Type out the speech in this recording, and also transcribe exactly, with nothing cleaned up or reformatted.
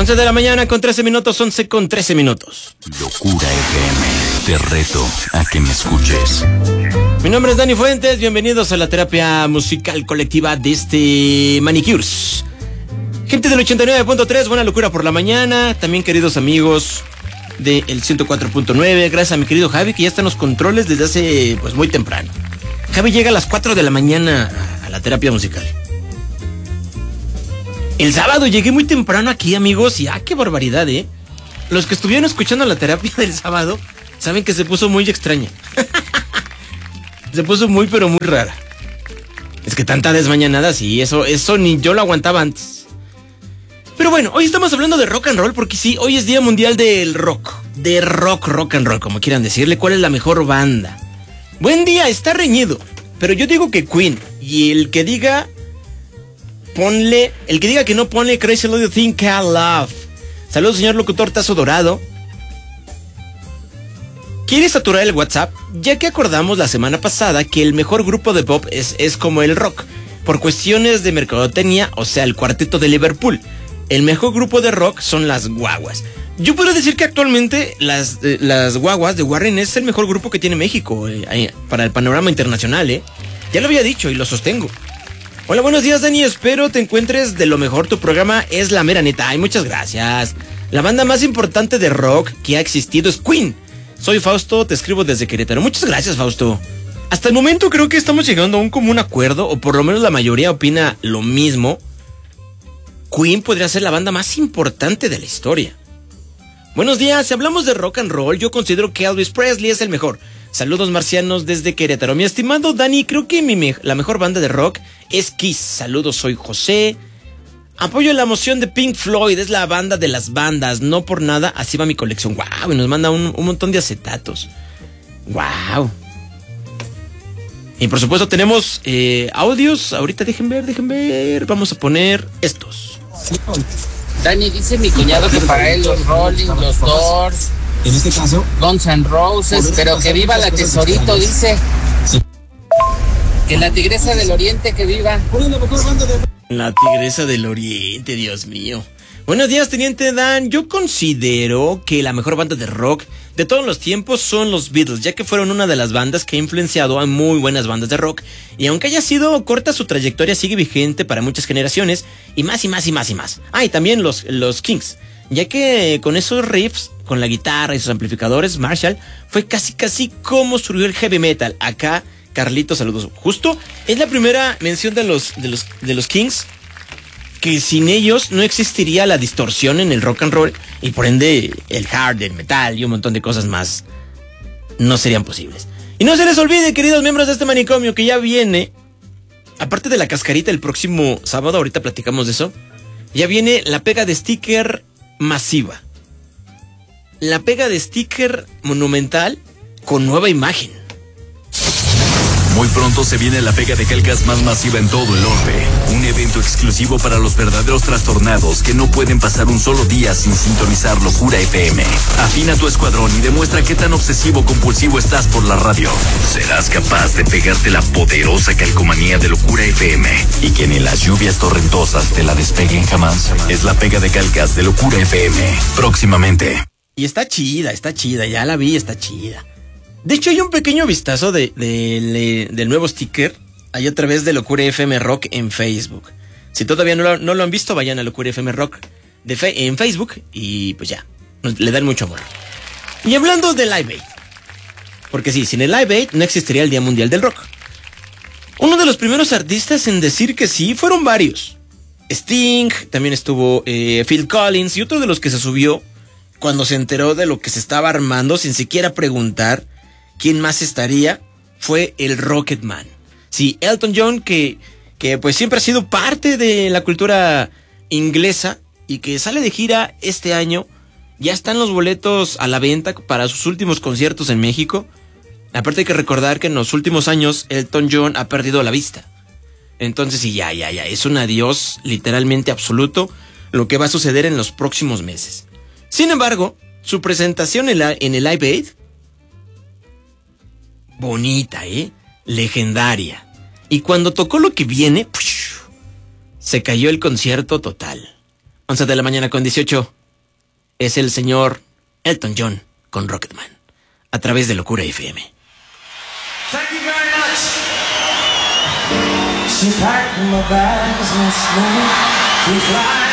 once de la mañana con trece minutos, once con trece minutos. Locura F M, te reto a que me escuches. Mi nombre es Dani Fuentes, bienvenidos a la terapia musical colectiva de este Manicures. Gente del ochenta y nueve punto tres, buena locura por la mañana. También queridos amigos del ciento cuatro punto nueve, gracias a mi querido Javi que ya está en los controles desde hace pues muy temprano. Javi llega a las cuatro de la mañana a la terapia musical. El sábado llegué muy temprano aquí, amigos, y ah, qué barbaridad, ¿eh? Los que estuvieron escuchando la terapia del sábado saben que se puso muy extraña. Se puso muy, pero muy rara. Es que tanta desmañanada, sí, eso, eso ni yo lo aguantaba antes. Pero bueno, hoy estamos hablando de rock and roll porque sí, hoy es Día Mundial del Rock. De rock, rock and roll, como quieran decirle. ¿Cuál es la mejor banda? Buen día, está reñido, pero yo digo que Queen. Y el que diga... Ponle, el que diga que no pone Crazy Little Thing Called Love. Saludos, señor locutor Tazo Dorado. ¿Quieres saturar el WhatsApp? Ya que acordamos la semana pasada que el mejor grupo de pop es, es como el rock. Por cuestiones de mercadotecnia, o sea, el cuarteto de Liverpool. El mejor grupo de rock son las guaguas. Yo puedo decir que actualmente las, eh, las guaguas de Warren es el mejor grupo que tiene México eh, para el panorama internacional, ¿eh? Ya lo había dicho y lo sostengo. Hola, buenos días, Dani, espero te encuentres de lo mejor. Tu programa es la mera neta. Ay, muchas gracias. La banda más importante de rock que ha existido es Queen. Soy Fausto, te escribo desde Querétaro. Muchas gracias, Fausto. Hasta el momento creo que estamos llegando a un común acuerdo, o por lo menos la mayoría opina lo mismo. Queen podría ser la banda más importante de la historia. Buenos días, si hablamos de rock and roll, yo considero que Elvis Presley es el mejor. Saludos marcianos desde Querétaro. Mi estimado Dani, creo que mi me- la mejor banda de rock es Kiss. Saludos, soy José. Apoyo la emoción de Pink Floyd, es la banda de las bandas. No por nada, así va mi colección. Wow, y nos manda un, un montón de acetatos. Wow. Y por supuesto tenemos eh, audios. Ahorita dejen ver, dejen ver. Vamos a poner estos. Dani, dice mi cuñado que para él los Rolling, los Doors, en este caso, Guns N' Roses, pero que viva la Tesorito, dice. Sí. Que la Tigresa del Oriente, que viva. ¿cuál es la mejor banda de La Tigresa del Oriente, Dios mío. Buenos días, Teniente Dan. Yo considero que la mejor banda de rock de todos los tiempos son los Beatles, ya que fueron una de las bandas que ha influenciado a muy buenas bandas de rock. Y aunque haya sido corta, su trayectoria sigue vigente para muchas generaciones. Y más y más y más y más. Ah, y también los, los Kings, ya que con esos riffs, con la guitarra y sus amplificadores, Marshall, fue casi casi como surgió el heavy metal. Acá, Carlitos, saludos. Justo, es la primera mención de los, de los, de los Kings, que sin ellos no existiría la distorsión en el rock and roll y por ende el hard, el metal y un montón de cosas más no serían posibles. Y no se les olvide, queridos miembros de este manicomio, que ya viene, aparte de la cascarita el próximo sábado, ahorita platicamos de eso, ya viene la pega de sticker masiva. La pega de sticker monumental con nueva imagen. Muy pronto se viene la pega de calcas más masiva en todo el orbe. Un evento exclusivo para los verdaderos trastornados que no pueden pasar un solo día sin sintonizar Locura F M. Afina tu escuadrón y demuestra qué tan obsesivo compulsivo estás por la radio. Serás capaz de pegarte la poderosa calcomanía de Locura F M y que ni las lluvias torrentosas te la despeguen jamás. Es la pega de calcas de Locura F M. Próximamente. Y está chida, está chida, ya la vi, está chida. De hecho, hay un pequeño vistazo de, de, de, del nuevo sticker ahí a través de Locura F M Rock en Facebook. Si todavía no lo, no lo han visto, vayan a Locura F M Rock de fe, en Facebook y pues ya, nos, le dan mucho amor. Y hablando de Live Aid, porque sí, sin el Live Aid no existiría el Día Mundial del Rock. Uno de los primeros artistas en decir que sí fueron varios. Sting, también estuvo eh, Phil Collins y otro de los que se subió cuando se enteró de lo que se estaba armando sin siquiera preguntar quién más estaría, fue el Rocketman. Sí, Elton John, que, que pues siempre ha sido parte de la cultura inglesa y que sale de gira este año. Ya están los boletos a la venta para sus últimos conciertos en México. Aparte hay que recordar que en los últimos años Elton John ha perdido la vista. Entonces sí, ya, ya, ya, es un adiós literalmente absoluto lo que va a suceder en los próximos meses. Sin embargo, su presentación en, la, en el Live Aid, bonita, ¿eh? Legendaria. Y cuando tocó lo que viene, ¡push!, se cayó el concierto total. once de la mañana con dieciocho. es el señor Elton John con Rocketman, a través de Locura F M. Thank you very much. She packed my bags and we fly